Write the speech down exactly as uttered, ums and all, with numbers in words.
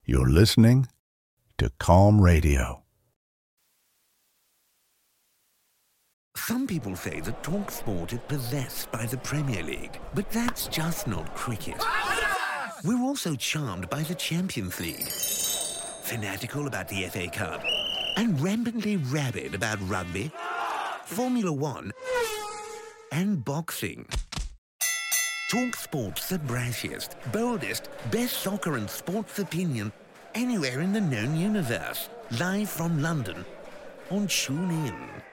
You're listening to Calm Radio. Some people say that TalkSport is possessed by the Premier League, but that's just not cricket. We're also charmed by the Champions League, fanatical about the F A Cup, and rampantly rabid about rugby, Formula One, and boxing. TalkSport's the brashiest, boldest, best soccer and sports opinion anywhere in the known universe. Live from London on TuneIn.